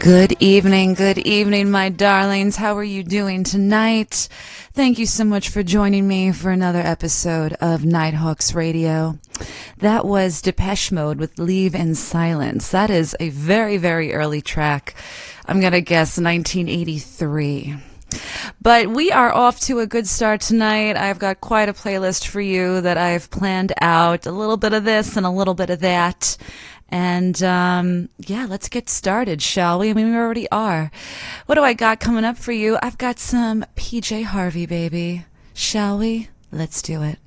Good evening, my darlings. How are you doing tonight? Thank you so much for joining me for another episode of Nighthawks Radio. That was Depeche Mode with Leave in Silence. That is a very, very early track. I'm going to guess 1983. But we are off to a good start tonight. I've got quite a playlist for you that I've planned out. A little bit of this and a little bit of that. And, let's get started, shall we? I mean, we already are. What do I got coming up for you? I've got some PJ Harvey, baby. Shall we? Let's do it.